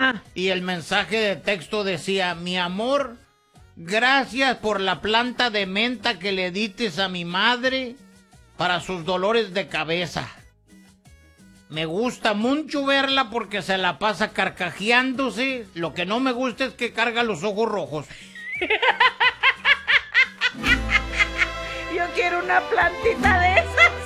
Ajá. Y el mensaje de texto decía: mi amor, gracias por la planta de menta que le dites a mi madre para sus dolores de cabeza. Me gusta mucho verla porque se la pasa carcajeándose. Lo que no me gusta es que carga los ojos rojos. Yo quiero una plantita de esa.